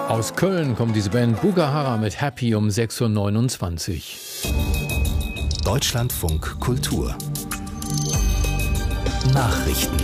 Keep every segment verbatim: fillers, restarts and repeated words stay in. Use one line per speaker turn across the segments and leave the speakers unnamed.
Aus Köln kommt diese Band Bugahara mit Happy um sechs Uhr neunundzwanzig.
Deutschlandfunk Kultur Nachrichten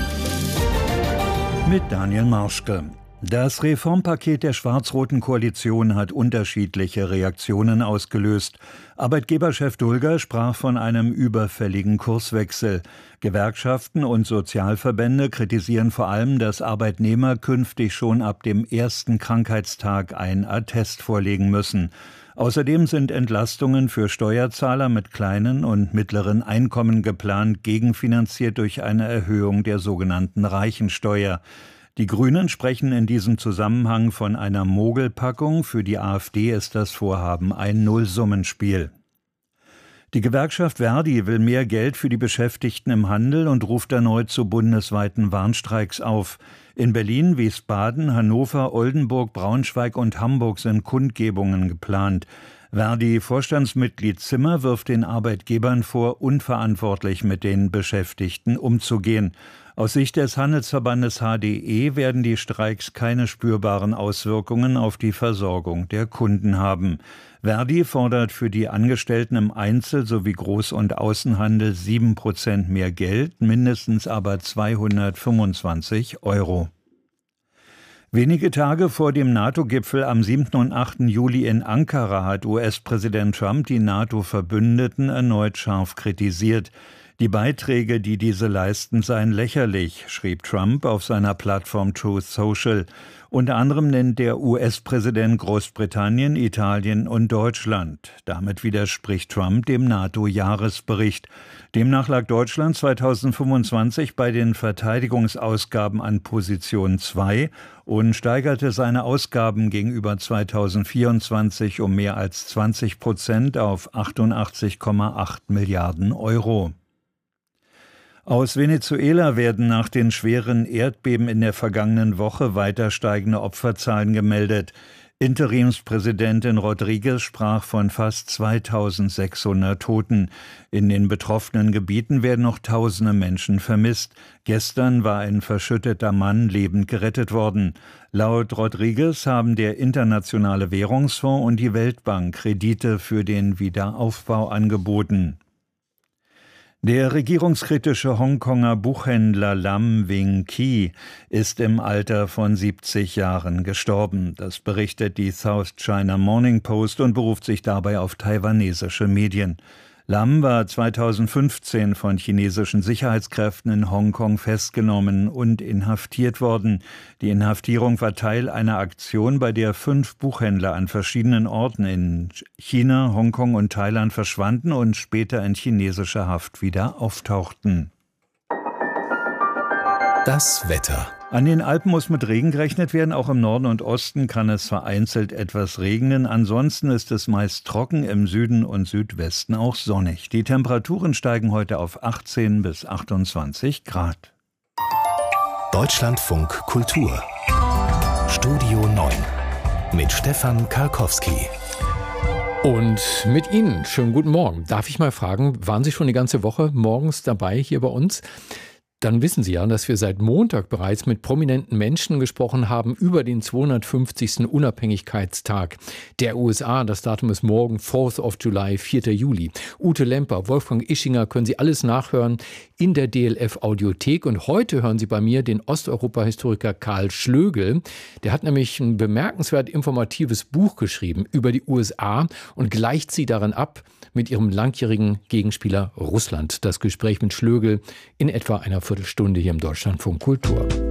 mit Daniel Marschke. Das Reformpaket der schwarz-roten Koalition hat unterschiedliche Reaktionen ausgelöst. Arbeitgeberchef Dulger sprach von einem überfälligen Kurswechsel. Gewerkschaften und Sozialverbände kritisieren vor allem, dass Arbeitnehmer künftig schon ab dem ersten Krankheitstag ein Attest vorlegen müssen. Außerdem sind Entlastungen für Steuerzahler mit kleinen und mittleren Einkommen geplant, gegenfinanziert durch eine Erhöhung der sogenannten Reichensteuer. Die Grünen sprechen in diesem Zusammenhang von einer Mogelpackung. Für die AfD ist das Vorhaben ein Nullsummenspiel. Die Gewerkschaft Verdi will mehr Geld für die Beschäftigten im Handel und ruft erneut zu bundesweiten Warnstreiks auf. In Berlin, Wiesbaden, Hannover, Oldenburg, Braunschweig und Hamburg sind Kundgebungen geplant. Verdi-Vorstandsmitglied Zimmer wirft den Arbeitgebern vor, unverantwortlich mit den Beschäftigten umzugehen. Aus Sicht des Handelsverbandes H D E werden die Streiks keine spürbaren Auswirkungen auf die Versorgung der Kunden haben. Verdi fordert für die Angestellten im Einzel- sowie Groß- und Außenhandel sieben Prozent mehr Geld, mindestens aber zweihundertfünfundzwanzig Euro. Wenige Tage vor dem NATO-Gipfel am siebten und achten Juli in Ankara hat U S-Präsident Trump die NATO-Verbündeten erneut scharf kritisiert. Die Beiträge, die diese leisten, seien lächerlich, schrieb Trump auf seiner Plattform Truth Social. Unter anderem nennt der U S-Präsident Großbritannien, Italien und Deutschland. Damit widerspricht Trump dem NATO-Jahresbericht. Demnach lag Deutschland zweitausendfünfundzwanzig bei den Verteidigungsausgaben an Position zwei und steigerte seine Ausgaben gegenüber zweitausendvierundzwanzig um mehr als zwanzig Prozent auf achtundachtzig Komma acht Milliarden Euro. Aus Venezuela werden nach den schweren Erdbeben in der vergangenen Woche weiter steigende Opferzahlen gemeldet. Interimspräsidentin Rodriguez sprach von fast zweitausendsechshundert Toten. In den betroffenen Gebieten werden noch tausende Menschen vermisst. Gestern war ein verschütteter Mann lebend gerettet worden. Laut Rodriguez haben der Internationale Währungsfonds und die Weltbank Kredite für den Wiederaufbau angeboten. Der regierungskritische Hongkonger Buchhändler Lam Wing Ki ist im Alter von siebzig Jahren gestorben. Das berichtet die South China Morning Post und beruft sich dabei auf taiwanesische Medien. Lam war zweitausendfünfzehn von chinesischen Sicherheitskräften in Hongkong festgenommen und inhaftiert worden. Die Inhaftierung war Teil einer Aktion, bei der fünf Buchhändler an verschiedenen Orten in China, Hongkong und Thailand verschwanden und später in chinesischer Haft wieder auftauchten.
Das Wetter.
An den Alpen muss mit Regen gerechnet werden. Auch im Norden und Osten kann es vereinzelt etwas regnen. Ansonsten ist es meist trocken, im Süden und Südwesten auch sonnig. Die Temperaturen steigen heute auf achtzehn bis achtundzwanzig Grad.
Deutschlandfunk Kultur. Studio neun mit Stefan Karkowski.
Und mit Ihnen, schönen guten Morgen. Darf ich mal fragen, waren Sie schon die ganze Woche morgens dabei hier bei uns? Dann wissen Sie ja, dass wir seit Montag bereits mit prominenten Menschen gesprochen haben über den zweihundertfünfzigsten Unabhängigkeitstag der U S A. Das Datum ist morgen, fourth of July, vierter Juli. Ute Lemper, Wolfgang Ischinger, können Sie alles nachhören in der D L F-Audiothek. Und heute hören Sie bei mir den Osteuropa-Historiker Karl Schlögel. Der hat nämlich ein bemerkenswert informatives Buch geschrieben über die U S A und gleicht sie darin ab mit ihrem langjährigen Gegenspieler Russland. Das Gespräch mit Schlögel in etwa einer Viertelstunde hier im Deutschlandfunk Kultur.